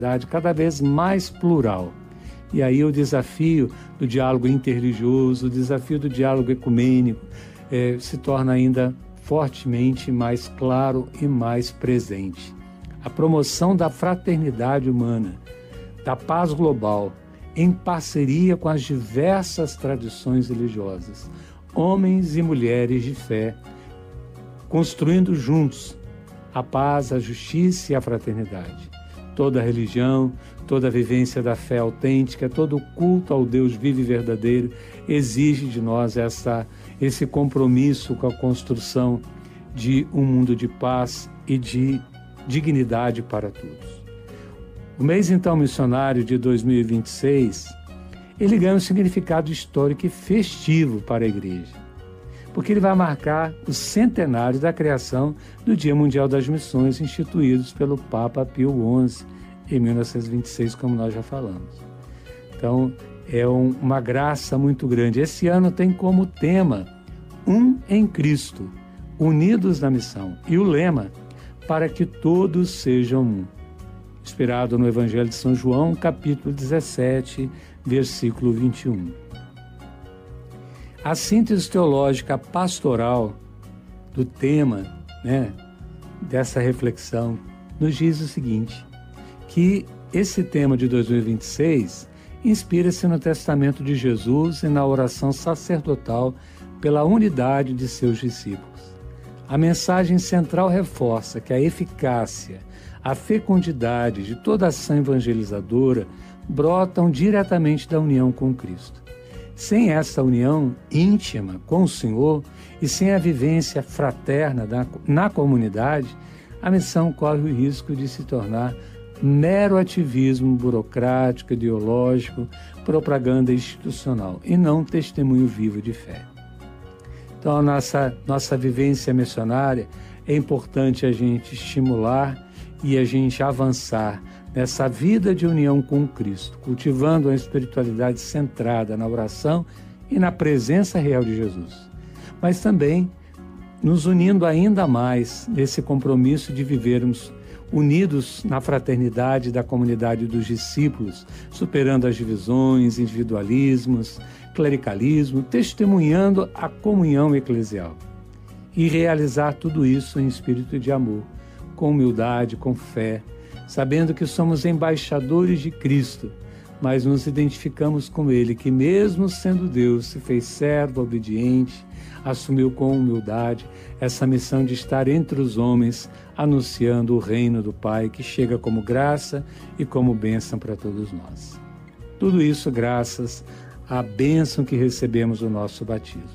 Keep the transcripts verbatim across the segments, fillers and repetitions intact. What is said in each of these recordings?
cada vez mais plural. E aí o desafio do diálogo interreligioso, o desafio do diálogo ecumênico, eh, se torna ainda fortemente mais claro e mais presente. A promoção da fraternidade humana, da paz global, em parceria com as diversas tradições religiosas, homens e mulheres de fé, construindo juntos a paz, a justiça e a fraternidade. Toda religião, toda vivência da fé autêntica, todo culto ao Deus vivo e verdadeiro exige de nós essa, esse compromisso com a construção de um mundo de paz e de dignidade para todos. O mês, então, missionário de dois mil e vinte e seis, ele ganha um significado histórico e festivo para a Igreja, porque ele vai marcar o centenário da criação do Dia Mundial das Missões, instituídos pelo Papa Pio onze, em mil novecentos e vinte e seis, como nós já falamos. Então, é um, uma graça muito grande. Esse ano tem como tema Um em Cristo, unidos na missão, e o lema, para que todos sejam um. Inspirado no Evangelho de São João, capítulo dezessete, versículo vinte e um. A síntese teológica pastoral do tema, né, dessa reflexão nos diz o seguinte, que esse tema de dois mil e vinte e seis inspira-se no testamento de Jesus e na oração sacerdotal pela unidade de seus discípulos. A mensagem central reforça que a eficácia, a fecundidade de toda ação evangelizadora brotam diretamente da união com Cristo. Sem essa união íntima com o Senhor e sem a vivência fraterna da, na comunidade, a missão corre o risco de se tornar mero ativismo burocrático, ideológico, propaganda institucional e não testemunho vivo de fé. Então, a nossa, nossa vivência missionária é importante a gente estimular e a gente avançar nessa vida de união com Cristo, cultivando uma espiritualidade centrada na oração e na presença real de Jesus. Mas também nos unindo ainda mais nesse compromisso de vivermos unidos na fraternidade da comunidade dos discípulos, superando as divisões, individualismos, clericalismo, testemunhando a comunhão eclesial. E realizar tudo isso em espírito de amor, com humildade, com fé, sabendo que somos embaixadores de Cristo, mas nos identificamos com Ele, que mesmo sendo Deus, se fez servo, obediente, assumiu com humildade essa missão de estar entre os homens, anunciando o reino do Pai, que chega como graça e como bênção para todos nós. Tudo isso graças à bênção que recebemos do nosso batismo.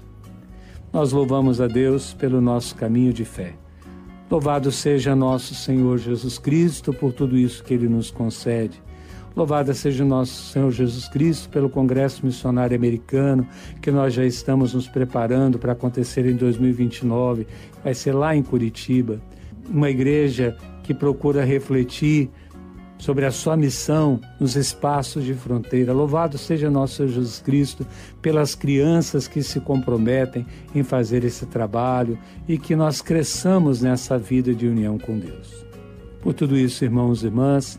Nós louvamos a Deus pelo nosso caminho de fé. Louvado seja nosso Senhor Jesus Cristo por tudo isso que Ele nos concede. Louvado seja nosso Senhor Jesus Cristo pelo Congresso Missionário Americano, que nós já estamos nos preparando para acontecer em dois mil e vinte e nove. Vai ser lá em Curitiba. Uma igreja que procura refletir sobre a sua missão nos espaços de fronteira. Louvado seja nosso Senhor Jesus Cristo pelas crianças que se comprometem em fazer esse trabalho e que nós cresçamos nessa vida de união com Deus. Por tudo isso, irmãos e irmãs,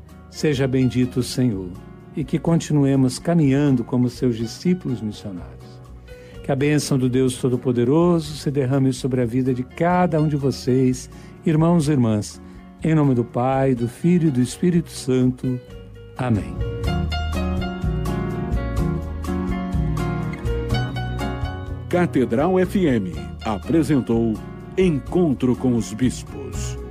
seja bendito o Senhor e que continuemos caminhando como seus discípulos missionários. Que a bênção do Deus Todo-Poderoso se derrame sobre a vida de cada um de vocês, irmãos e irmãs, em nome do Pai, do Filho e do Espírito Santo. Amém. Catedral F M apresentou Encontro com os Bispos.